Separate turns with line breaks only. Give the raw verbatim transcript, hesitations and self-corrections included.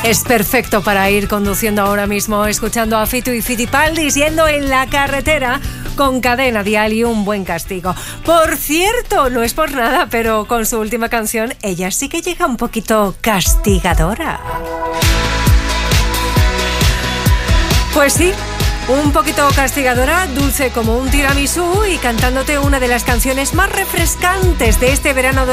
Es perfecto para ir conduciendo ahora mismo, escuchando a Fito y Fitipaldi, yendo en la carretera con Cadena Dial y un buen castigo. Por cierto, no es por nada, pero con su última canción, ella sí que llega un poquito castigadora. Pues sí, un poquito castigadora, dulce como un tiramisú y cantándote una de las canciones más refrescantes de este verano